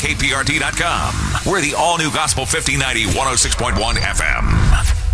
KPRT.com. We're the all-new Gospel 1590 106.1 FM.